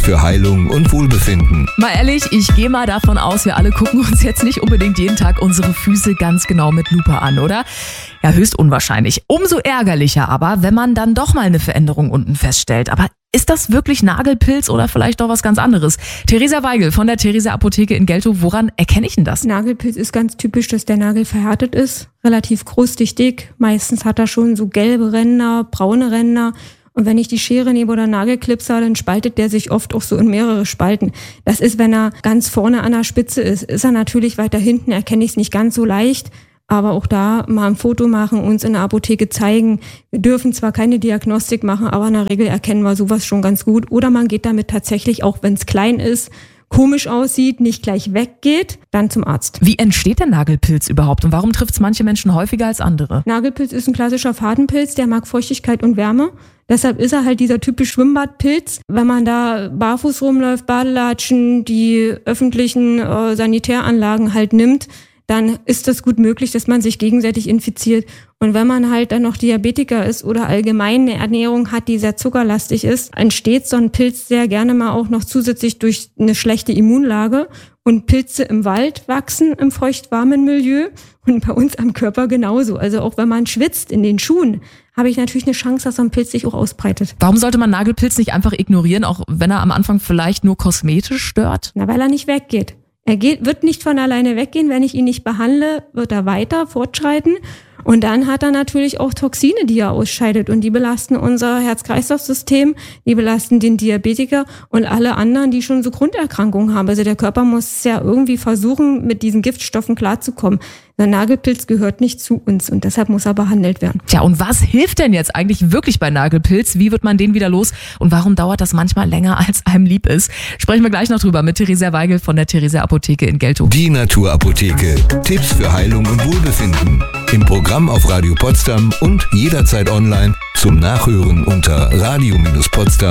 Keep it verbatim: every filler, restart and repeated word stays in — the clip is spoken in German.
für Heilung und Wohlbefinden. Mal ehrlich, ich gehe mal davon aus, wir alle gucken uns jetzt nicht unbedingt jeden Tag unsere Füße ganz genau mit Lupe an, oder? Ja, höchst unwahrscheinlich. Umso ärgerlicher aber, wenn man dann doch mal eine Veränderung unten feststellt. Aber ist das wirklich Nagelpilz oder vielleicht doch was ganz anderes? Theresa Weigel von der Theresa Apotheke in Geltow, woran erkenne ich denn das? Nagelpilz ist ganz typisch, dass der Nagel verhärtet ist, relativ krustig dick. Meistens hat er schon so gelbe Ränder, braune Ränder. Und wenn ich die Schere nehme oder Nagelklipser, dann spaltet der sich oft auch so in mehrere Spalten. Das ist, wenn er ganz vorne an der Spitze ist. Ist er natürlich weiter hinten, erkenne ich es nicht ganz so leicht. Aber auch da mal ein Foto machen, uns in der Apotheke zeigen. Wir dürfen zwar keine Diagnostik machen, aber in der Regel erkennen wir sowas schon ganz gut. Oder man geht damit tatsächlich, auch wenn es klein ist, komisch aussieht, nicht gleich weggeht, dann zum Arzt. Wie entsteht der Nagelpilz überhaupt und warum trifft es manche Menschen häufiger als andere? Nagelpilz ist ein klassischer Fadenpilz, der mag Feuchtigkeit und Wärme. Deshalb ist er halt dieser typisch Schwimmbadpilz. Wenn man da barfuß rumläuft, Badelatschen, die öffentlichen äh, Sanitäranlagen halt nimmt, dann ist das gut möglich, dass man sich gegenseitig infiziert. Und wenn man halt dann noch Diabetiker ist oder allgemein eine Ernährung hat, die sehr zuckerlastig ist, entsteht so ein Pilz sehr gerne mal auch noch zusätzlich durch eine schlechte Immunlage. Und Pilze im Wald wachsen im feuchtwarmen Milieu und bei uns am Körper genauso. Also auch wenn man schwitzt in den Schuhen, habe ich natürlich eine Chance, dass so ein Pilz sich auch ausbreitet. Warum sollte man Nagelpilz nicht einfach ignorieren, auch wenn er am Anfang vielleicht nur kosmetisch stört? Na, weil er nicht weggeht. Er geht, wird nicht von alleine weggehen. Wenn ich ihn nicht behandle, wird er weiter fortschreiten. Und dann hat er natürlich auch Toxine, die er ausscheidet. Und die belasten unser Herz-Kreislauf-System, die belasten den Diabetiker und alle anderen, die schon so Grunderkrankungen haben. Also der Körper muss ja irgendwie versuchen, mit diesen Giftstoffen klarzukommen. Der Nagelpilz gehört nicht zu uns und deshalb muss er behandelt werden. Tja, und was hilft denn jetzt eigentlich wirklich bei Nagelpilz? Wie wird man den wieder los? Und warum dauert das manchmal länger, als einem lieb ist? Sprechen wir gleich noch drüber mit Theresa Weigel von der Theresa Apotheke in Geltow. Die Naturapotheke. Tipps für Heilung und Wohlbefinden. Im Programm auf Radio Potsdam und jederzeit online zum Nachhören unter radio Bindestrich potsdam